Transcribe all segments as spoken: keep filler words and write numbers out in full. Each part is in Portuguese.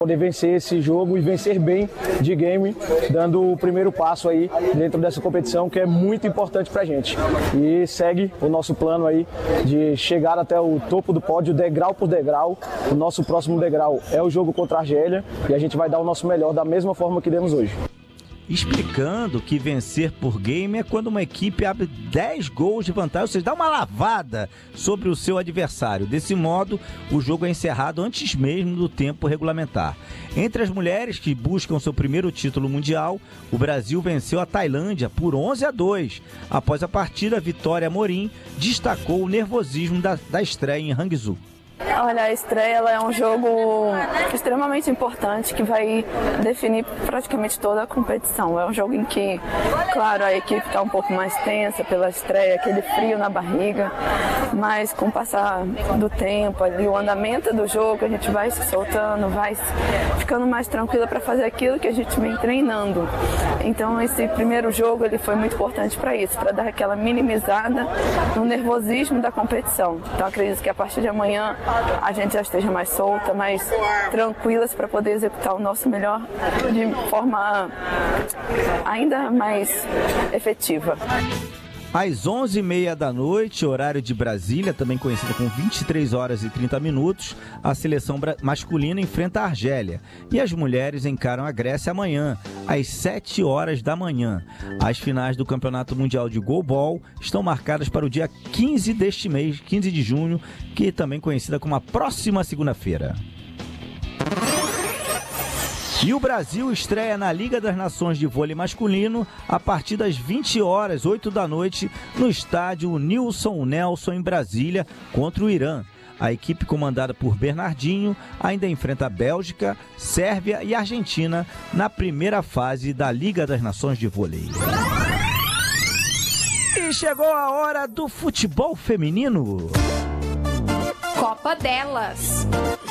Poder vencer esse jogo e vencer bem de game, dando o primeiro passo aí dentro dessa competição, que é muito importante pra gente. E segue o nosso plano aí de chegar até o topo do pódio, degrau por degrau. O nosso próximo degrau é o jogo contra a Argélia e a gente vai dar o nosso melhor da mesma forma que demos hoje. Explicando que vencer por game é quando uma equipe abre dez gols de vantagem, ou seja, dá uma lavada sobre o seu adversário. Desse modo, o jogo é encerrado antes mesmo do tempo regulamentar. Entre as mulheres que buscam seu primeiro título mundial, o Brasil venceu a Tailândia por onze a dois. Após a partida, Vitória Amorim destacou o nervosismo da, da estreia em Hangzhou. Olha, a estreia ela é um jogo extremamente importante que vai definir praticamente toda a competição. É um jogo em que, claro, a equipe está um pouco mais tensa pela estreia, aquele frio na barriga, mas com o passar do tempo e o andamento do jogo, a gente vai se soltando, vai ficando mais tranquila para fazer aquilo que a gente vem treinando. Então, esse primeiro jogo ele foi muito importante para isso, para dar aquela minimizada no nervosismo da competição. Então, acredito que a partir de amanhã a gente já esteja mais solta, mais tranquilas para poder executar o nosso melhor de forma ainda mais efetiva. Às onze e meia da noite, horário de Brasília, também conhecida como vinte e três horas e trinta minutos, a seleção masculina enfrenta a Argélia e as mulheres encaram a Grécia amanhã, às sete horas da manhã. As finais do Campeonato Mundial de Goalball estão marcadas para o dia quinze deste mês, quinze de junho, que é também conhecida como a próxima segunda-feira. E o Brasil estreia na Liga das Nações de Vôlei Masculino a partir das vinte horas, oito da noite, no estádio Nilson Nelson, em Brasília, contra o Irã. A equipe comandada por Bernardinho ainda enfrenta a Bélgica, Sérvia e Argentina na primeira fase da Liga das Nações de Vôlei. E chegou a hora do futebol feminino. Copa delas.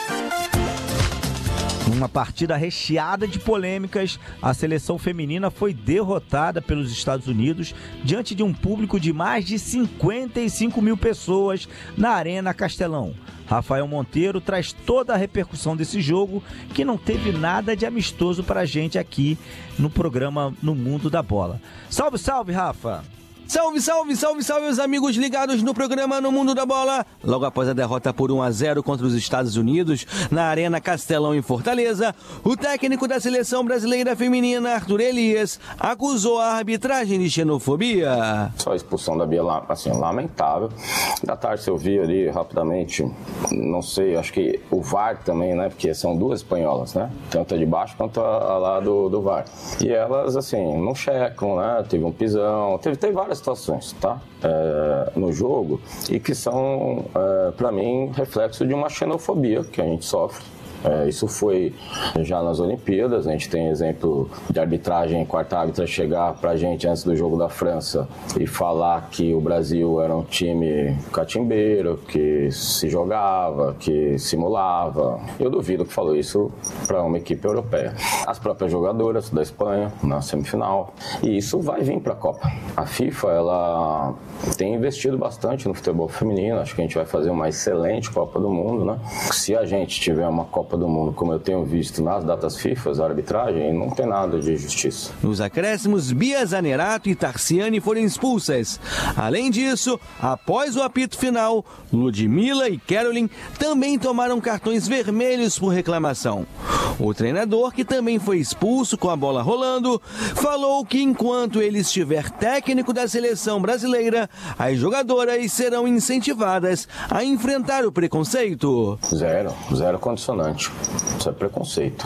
Numa partida recheada de polêmicas, a seleção feminina foi derrotada pelos Estados Unidos diante de um público de mais de cinquenta e cinco mil pessoas na Arena Castelão. Rafael Monteiro traz toda a repercussão desse jogo, que não teve nada de amistoso pra gente aqui no programa No Mundo da Bola. Salve, salve, Rafa! Salve, salve, salve, salve, meus amigos ligados no programa No Mundo da Bola. Logo após a derrota por um a zero contra os Estados Unidos, na Arena Castelão, em Fortaleza, o técnico da seleção brasileira feminina, Arthur Elias, acusou a arbitragem de xenofobia. Só a expulsão da Bia, assim, lamentável. Da tarde eu vi ali rapidamente, não sei, acho que o V A R também, né, porque são duas espanholas, né, tanto a de baixo quanto a, a lá do, do V A R. E elas, assim, não checam, né, teve um pisão, teve, teve várias situações, tá? É, no jogo e que são, é, para mim, reflexo de uma xenofobia que a gente sofre. É, isso foi já nas Olimpíadas. A gente tem exemplo de arbitragem, quarta árbitra chegar pra gente antes do jogo da França e falar que o Brasil era um time catimbeiro, que se jogava, que simulava. Eu duvido que falou isso para uma equipe europeia. As próprias jogadoras da Espanha na semifinal. E isso vai vir para a Copa. A FIFA, ela tem investido bastante no futebol feminino. Acho que a gente vai fazer uma excelente Copa do Mundo, né? Se a gente tiver uma Copa do Mundo, como eu tenho visto nas datas FIFA, a arbitragem, não tem nada de justiça. Nos acréscimos, Bia Zanerato e Tarciane foram expulsas. Além disso, após o apito final, Ludmilla e Caroline também tomaram cartões vermelhos por reclamação. O treinador, que também foi expulso com a bola rolando, falou que enquanto ele estiver técnico da seleção brasileira, as jogadoras serão incentivadas a enfrentar o preconceito. Zero, zero condicionante. Isso é preconceito.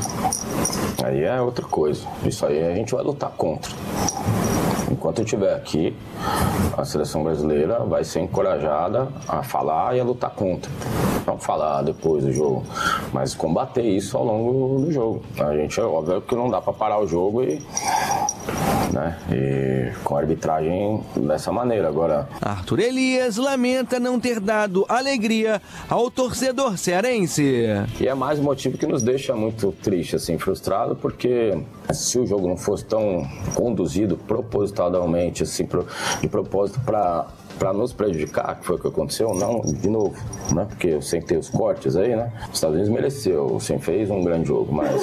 Aí é outra coisa. Isso aí a gente vai lutar contra. Enquanto eu estiver aqui, a seleção brasileira vai ser encorajada a falar e a lutar contra. Não falar depois do jogo, mas combater isso ao longo do jogo. A gente, é óbvio que não dá para parar o jogo e, né, e com a arbitragem dessa maneira. Agora, Arthur Elias lamenta não ter dado alegria ao torcedor cearense. E é mais um motivo que nos deixa muito triste, assim, frustrado, porque se o jogo não fosse tão conduzido propositalmente, assim, pro, de propósito para para nos prejudicar, que foi o que aconteceu, não, de novo, né? Porque sem ter os cortes aí, né? Os Estados Unidos mereceu, sim, fez um grande jogo, mas